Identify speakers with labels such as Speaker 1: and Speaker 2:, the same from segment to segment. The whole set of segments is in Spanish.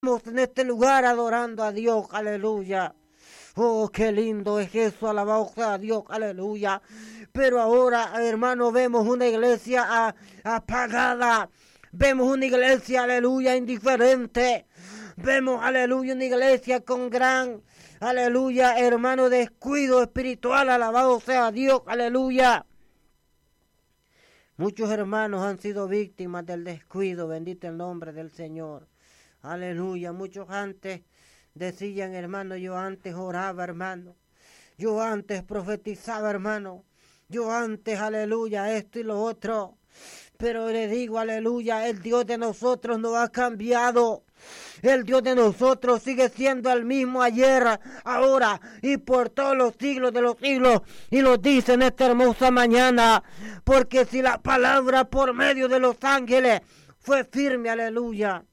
Speaker 1: Estamos en este lugar adorando a Dios, aleluya. Oh, qué lindo es eso, alabado sea Dios, aleluya. Pero ahora, hermano, vemos una iglesia apagada. Vemos una iglesia, aleluya, indiferente. Vemos, aleluya, una iglesia con gran, aleluya, hermano, descuido espiritual, alabado sea Dios, aleluya. Muchos hermanos han sido víctimas del descuido, bendito el nombre del Señor. Aleluya, muchos antes decían, hermano, yo antes oraba, hermano. Yo antes profetizaba, hermano. Yo antes, aleluya, esto y lo otro. Pero le digo, aleluya, el Dios de nosotros no ha cambiado. El Dios de nosotros sigue siendo el mismo ayer, ahora y por todos los siglos de los siglos. Y lo dice en esta hermosa mañana. Porque si la palabra por medio de los ángeles fue firme, aleluya.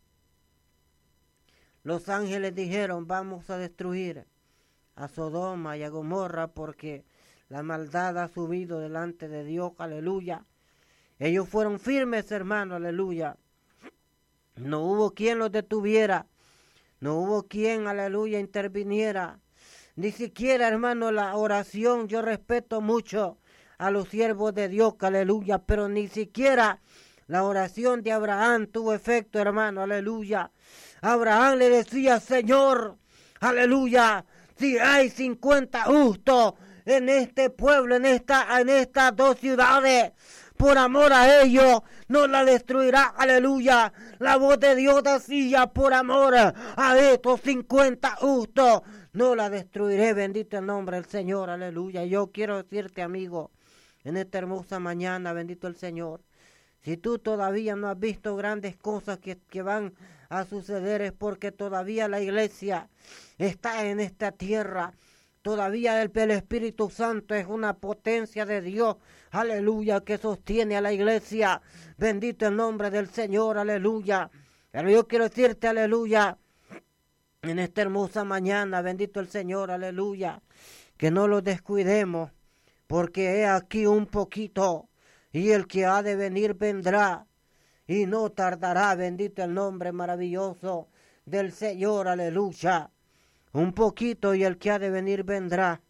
Speaker 1: Los ángeles dijeron, vamos a destruir a Sodoma y a Gomorra porque la maldad ha subido delante de Dios, aleluya. Ellos fueron firmes, hermano, aleluya. No hubo quien los detuviera. No hubo quien, aleluya, interviniera. Ni siquiera, hermano, la oración. Yo respeto mucho a los siervos de Dios, aleluya. Pero ni siquiera la oración de Abraham tuvo efecto, hermano, aleluya. Abraham le decía, Señor, aleluya, si hay 50 justos en este pueblo, en estas dos ciudades, por amor a ellos, no la destruirá, aleluya. La voz de Dios decía, por amor a estos 50 justos, no la destruiré, bendito el nombre del Señor, aleluya. Yo quiero decirte, amigo, en esta hermosa mañana, bendito el Señor, si tú todavía no has visto grandes cosas que van a suceder, es porque todavía la iglesia está en esta tierra. Todavía el Espíritu Santo es una potencia de Dios, aleluya, que sostiene a la iglesia. Bendito el nombre del Señor, aleluya. Pero yo quiero decirte, aleluya, en esta hermosa mañana, bendito el Señor, aleluya, que no lo descuidemos, porque he aquí un poquito, y el que ha de venir vendrá, y no tardará, bendito el nombre maravilloso del Señor, aleluya. Un poquito y el que ha de venir vendrá,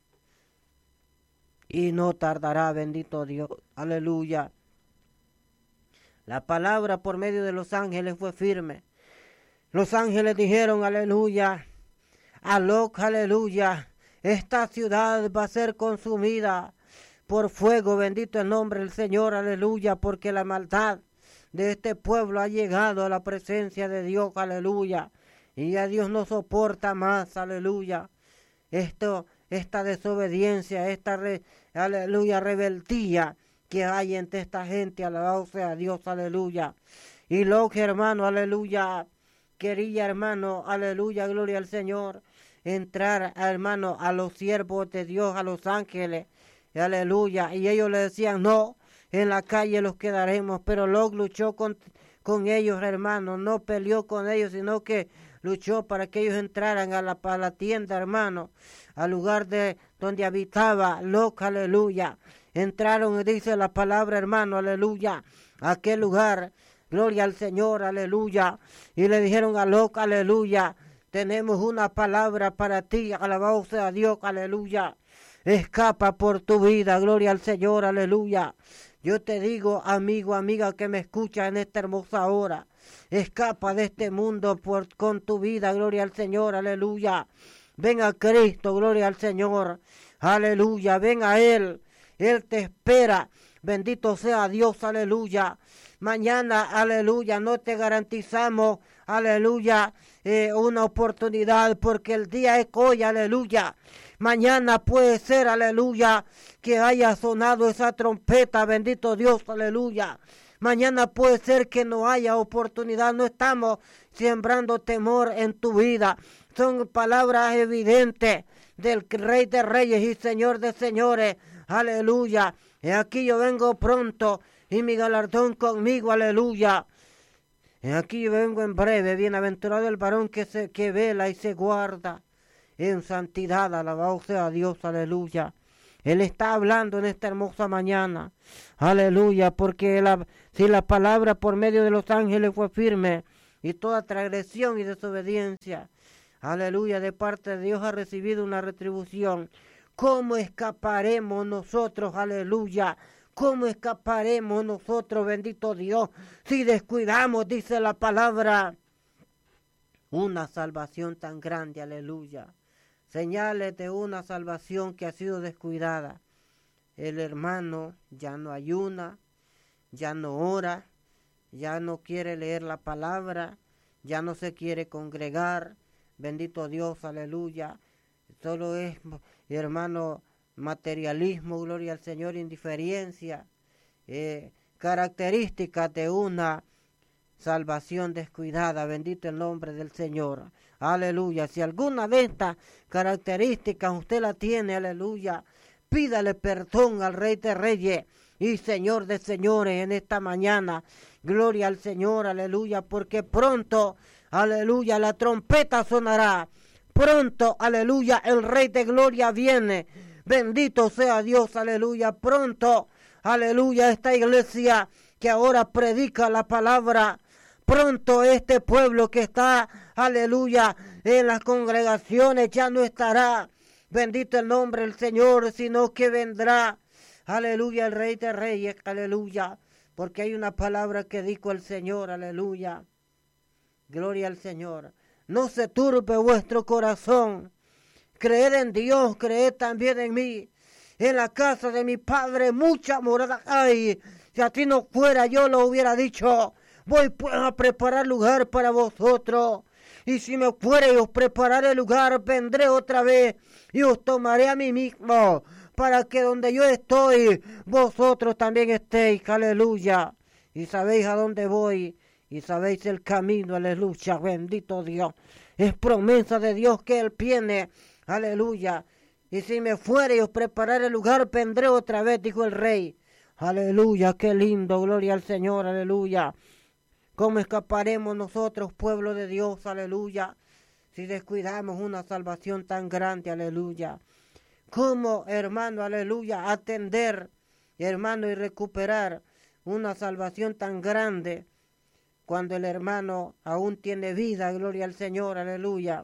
Speaker 1: y no tardará, bendito Dios, aleluya. La palabra por medio de los ángeles fue firme. Los ángeles dijeron, aleluya, a Lot, aleluya, esta ciudad va a ser consumida por fuego, bendito el nombre del Señor, aleluya, porque la maldad de este pueblo ha llegado a la presencia de Dios, aleluya, y ya Dios no soporta más, aleluya, esta desobediencia, aleluya, rebeldía que hay entre esta gente, alabado sea Dios, aleluya. Y lo que, hermano, aleluya, quería, hermano, aleluya, gloria al Señor, entrar, hermano, a los siervos de Dios, a los ángeles, aleluya, y ellos le decían, no, en la calle los quedaremos, pero Lot luchó con ellos, hermano, no peleó con ellos, sino que luchó para que ellos entraran a la tienda, hermano, al lugar donde habitaba Lot, aleluya. Entraron, dice la palabra, hermano, aleluya, a aquel lugar, gloria al Señor, aleluya. Y le dijeron a Lot, aleluya, tenemos una palabra para ti, alabado sea Dios, aleluya. Escapa por tu vida, gloria al Señor, aleluya. Yo te digo, amigo, amiga que me escucha en esta hermosa hora, escapa de este mundo con tu vida, gloria al Señor, aleluya. Ven a Cristo, gloria al Señor, aleluya, ven a Él te espera, bendito sea Dios, aleluya. Mañana, aleluya, no te garantizamos, aleluya, una oportunidad, porque el día es hoy, aleluya. Mañana puede ser, aleluya, que haya sonado esa trompeta, bendito Dios, aleluya. Mañana puede ser que no haya oportunidad, no estamos sembrando temor en tu vida. Son palabras evidentes del Rey de Reyes y Señor de Señores, aleluya. Y aquí yo vengo pronto y mi galardón conmigo, aleluya. Y aquí yo vengo en breve, bienaventurado el varón que vela y se guarda en santidad, alabado sea Dios, aleluya. Él está hablando en esta hermosa mañana, aleluya, porque si la palabra por medio de los ángeles fue firme, y toda transgresión y desobediencia, aleluya, de parte de Dios ha recibido una retribución. ¿Cómo escaparemos nosotros, aleluya? ¿Cómo escaparemos nosotros, bendito Dios, si descuidamos, dice la palabra, una salvación tan grande, aleluya? Señales de una salvación que ha sido descuidada. El hermano ya no ayuna, ya no ora, ya no quiere leer la palabra, ya no se quiere congregar, bendito Dios, aleluya. Solo es, hermano, materialismo, gloria al Señor, indiferencia, características de una salvación descuidada, bendito el nombre del Señor, aleluya. Si alguna de estas características usted la tiene, aleluya, pídale perdón al Rey de Reyes y Señor de Señores en esta mañana, gloria al Señor, aleluya, porque pronto, aleluya, la trompeta sonará, pronto, aleluya, el Rey de Gloria viene, bendito sea Dios, aleluya, pronto, aleluya, esta iglesia que ahora predica la palabra, pronto este pueblo que está, aleluya, en las congregaciones ya no estará, bendito el nombre del Señor, sino que vendrá, aleluya, el Rey de Reyes, aleluya, porque hay una palabra que dijo el Señor, aleluya, gloria al Señor. No se turbe vuestro corazón, creed en Dios, creed también en mí, en la casa de mi Padre mucha morada hay, si a ti no fuera yo lo hubiera dicho, voy pues a preparar lugar para vosotros, y si me fuere y os prepararé lugar, vendré otra vez y os tomaré a mí mismo, para que donde yo estoy, vosotros también estéis, aleluya, y sabéis a dónde voy, y sabéis el camino, aleluya, bendito Dios, es promesa de Dios que Él viene, aleluya, y si me fuere y os prepararé el lugar, vendré otra vez, dijo el Rey, aleluya, qué lindo, gloria al Señor, aleluya. ¿Cómo escaparemos nosotros, pueblo de Dios, aleluya, si descuidamos una salvación tan grande, aleluya? ¿Cómo, hermano, aleluya, atender, hermano, y recuperar una salvación tan grande cuando el hermano aún tiene vida, gloria al Señor, aleluya?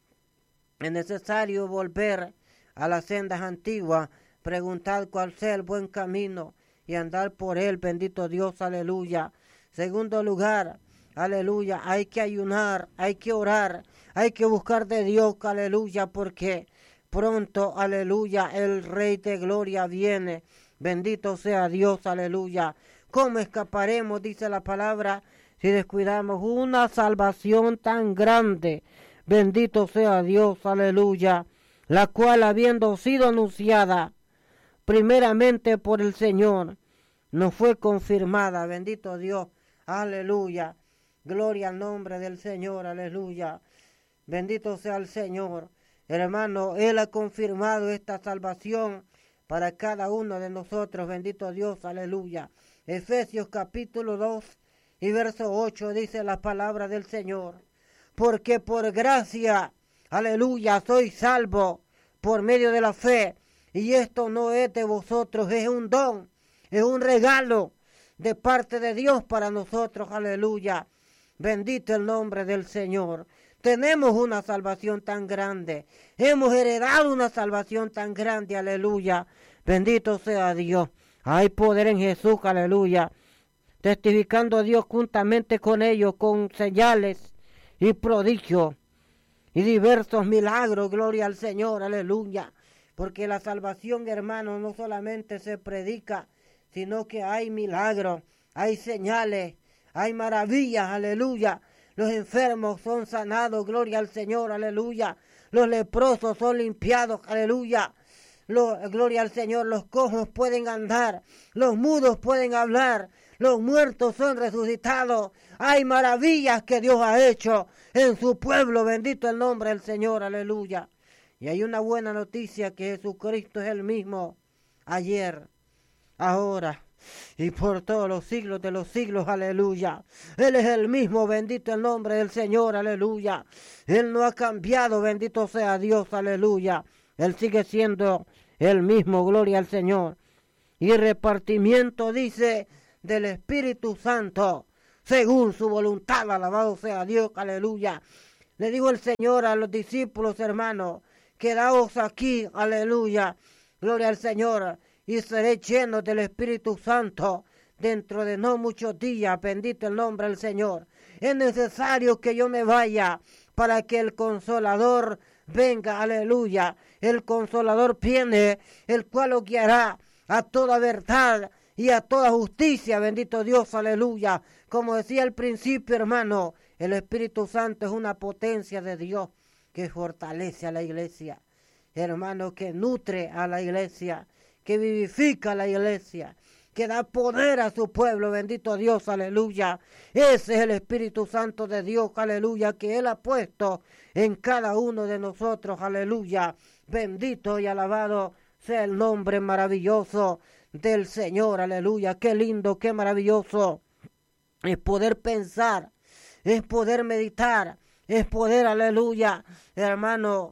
Speaker 1: Es necesario volver a las sendas antiguas, preguntar cuál sea el buen camino y andar por él, bendito Dios, aleluya. Segundo lugar, aleluya, hay que ayunar, hay que orar, hay que buscar de Dios, aleluya, porque pronto, aleluya, el Rey de Gloria viene, bendito sea Dios, aleluya. ¿Cómo escaparemos, dice la palabra, si descuidamos una salvación tan grande? Bendito sea Dios, aleluya, la cual habiendo sido anunciada primeramente por el Señor, nos fue confirmada, bendito Dios, aleluya, gloria al nombre del Señor, aleluya, bendito sea el Señor, hermano, Él ha confirmado esta salvación para cada uno de nosotros, bendito Dios, aleluya. Efesios capítulo 2 y verso 8 dice la palabra del Señor, porque por gracia, aleluya, soy salvo por medio de la fe, y esto no es de vosotros, es un don, es un regalo de parte de Dios para nosotros, aleluya, bendito el nombre del Señor. Tenemos una salvación tan grande, hemos heredado una salvación tan grande, aleluya, bendito sea Dios. Hay poder en Jesús, aleluya, testificando a Dios juntamente con ellos, con señales y prodigios y diversos milagros, gloria al Señor, aleluya, porque la salvación, hermano, no solamente se predica, sino que hay milagros, hay señales, hay maravillas, aleluya. Los enfermos son sanados, gloria al Señor, aleluya. Los leprosos son limpiados, aleluya. Gloria al Señor, los cojos pueden andar, los mudos pueden hablar, los muertos son resucitados. Hay maravillas que Dios ha hecho en su pueblo, bendito el nombre del Señor, aleluya. Y hay una buena noticia, que Jesucristo es el mismo ayer, ahora y por todos los siglos de los siglos, aleluya. Él es el mismo, bendito el nombre del Señor, aleluya. Él no ha cambiado, bendito sea Dios, aleluya. Él sigue siendo el mismo, gloria al Señor. Y repartimiento, dice, del Espíritu Santo según su voluntad. Alabado sea Dios, aleluya. Le dijo el Señor a los discípulos, hermanos, quedaos aquí, aleluya, gloria al Señor, y seré lleno del Espíritu Santo dentro de no muchos días, bendito el nombre del Señor. Es necesario que yo me vaya para que el Consolador venga, aleluya. El Consolador viene, el cual os guiará a toda verdad y a toda justicia, bendito Dios, aleluya. Como decía al principio, hermano, el Espíritu Santo es una potencia de Dios que fortalece a la iglesia, hermano, que nutre a la iglesia, que vivifica a la iglesia, que da poder a su pueblo, bendito Dios, aleluya. Ese es el Espíritu Santo de Dios, aleluya, que Él ha puesto en cada uno de nosotros, aleluya. Bendito y alabado sea el nombre maravilloso del Señor, aleluya. Qué lindo, qué maravilloso es poder pensar, es poder meditar, es poder, aleluya, hermano,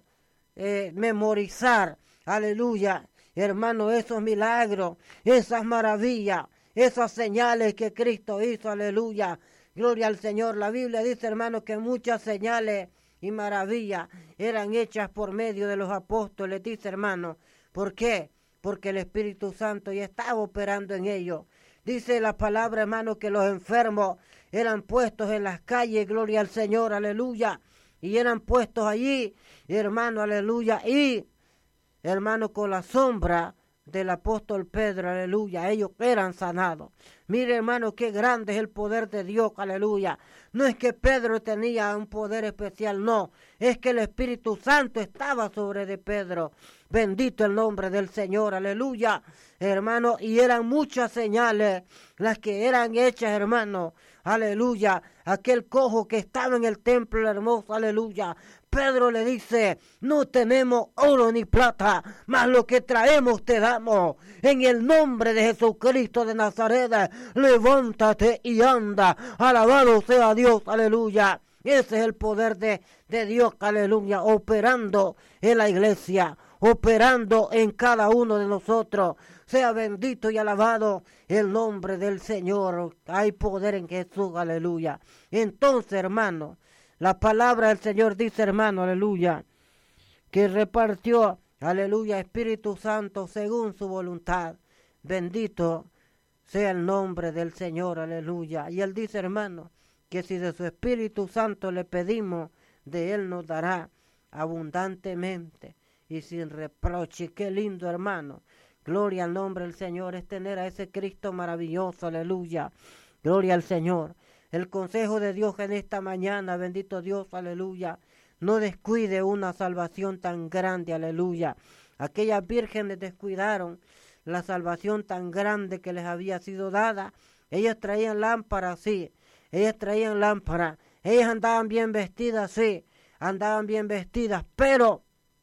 Speaker 1: memorizar, aleluya, hermano, esos milagros, esas maravillas, esas señales que Cristo hizo, aleluya, gloria al Señor. La Biblia dice, hermano, que muchas señales y maravillas eran hechas por medio de los apóstoles, dice, hermano. ¿Por qué? Porque el Espíritu Santo ya estaba operando en ellos. Dice la palabra, hermano, que los enfermos eran puestos en las calles, gloria al Señor, aleluya, y eran puestos allí, hermano, aleluya, y hermano, con la sombra del apóstol Pedro, aleluya, ellos eran sanados. Mire, hermano, qué grande es el poder de Dios, aleluya. No es que Pedro tenía un poder especial, no, es que el Espíritu Santo estaba sobre de Pedro. Bendito el nombre del Señor, aleluya, hermano, y eran muchas señales las que eran hechas, hermano, aleluya. Aquel cojo que estaba en el templo hermoso, aleluya, Pedro le dice, no tenemos oro ni plata, mas lo que traemos te damos. En el nombre de Jesucristo de Nazaret, levántate y anda. Alabado sea Dios, aleluya. Ese es el poder de Dios, aleluya, operando en la iglesia, operando en cada uno de nosotros. Sea bendito y alabado el nombre del Señor. Hay poder en Jesús, aleluya. Entonces, hermano, la palabra del Señor dice, hermano, aleluya, que repartió, aleluya, Espíritu Santo según su voluntad. Bendito sea el nombre del Señor, aleluya. Y Él dice, hermano, que si de su Espíritu Santo le pedimos, de Él nos dará abundantemente y sin reproche. Qué lindo, hermano. Gloria al nombre del Señor, es tener a ese Cristo maravilloso, aleluya. Gloria al Señor. El consejo de Dios en esta mañana, bendito Dios, aleluya. No descuide una salvación tan grande, aleluya. Aquellas vírgenes descuidaron la salvación tan grande que les había sido dada. Ellas traían lámparas, sí. Ellas traían lámparas. Ellas andaban bien vestidas, sí. Andaban bien vestidas, pero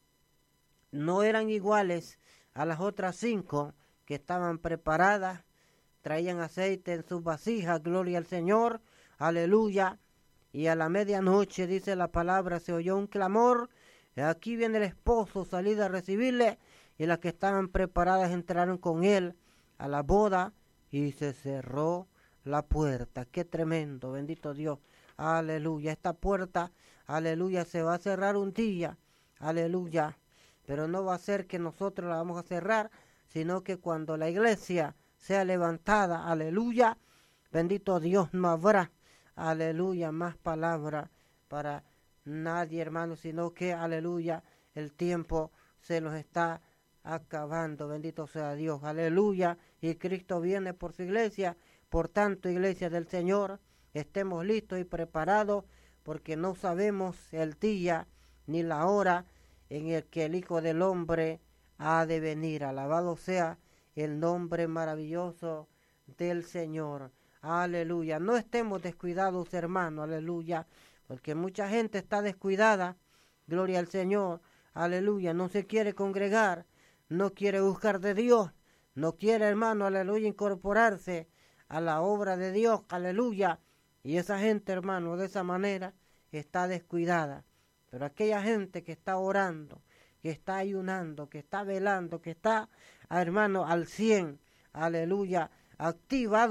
Speaker 1: no eran iguales a las otras 5 que estaban preparadas. Traían aceite en sus vasijas, gloria al Señor. Aleluya. Y a la medianoche, dice la palabra, se oyó un clamor. Aquí viene el esposo, salida a recibirle. Y las que estaban preparadas entraron con él a la boda y se cerró la puerta. Qué tremendo, bendito Dios. Aleluya. Esta puerta, aleluya, se va a cerrar un día. Aleluya. Pero no va a ser que nosotros la vamos a cerrar, sino que cuando la iglesia sea levantada, aleluya, bendito Dios, no habrá, aleluya, más palabra para nadie, hermano, sino que, aleluya, el tiempo se nos está acabando, bendito sea Dios, aleluya, y Cristo viene por su iglesia. Por tanto, iglesia del Señor, estemos listos y preparados, porque no sabemos el día ni la hora en el que el Hijo del Hombre ha de venir. Alabado sea el nombre maravilloso del Señor. Aleluya. No estemos descuidados, hermano, aleluya, porque mucha gente está descuidada. Gloria al Señor. Aleluya. No se quiere congregar, no quiere buscar de Dios, no quiere, hermano, aleluya, incorporarse a la obra de Dios. Aleluya. Y esa gente, hermano, de esa manera está descuidada. Pero aquella gente que está orando, que está ayunando, que está velando, que está, hermano, al 100, aleluya, activado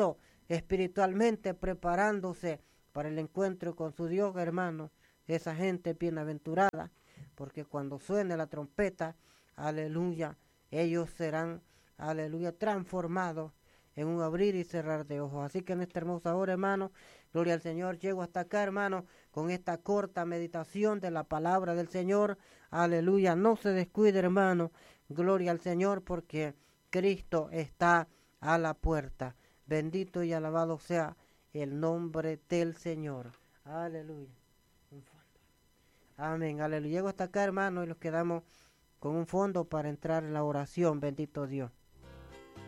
Speaker 1: espiritualmente preparándose para el encuentro con su Dios, hermano. Esa gente bienaventurada, porque cuando suene la trompeta, aleluya, ellos serán, aleluya, transformados en un abrir y cerrar de ojos. Así que en esta hermosa hora, hermano, gloria al Señor, llego hasta acá, hermano, con esta corta meditación de la palabra del Señor. Aleluya, no se descuide, hermano, gloria al Señor, porque Cristo está a la puerta. Bendito y alabado sea el nombre del Señor. Aleluya. Amén, aleluya. Llego hasta acá, hermano, y nos quedamos con un fondo para entrar en la oración. Bendito Dios.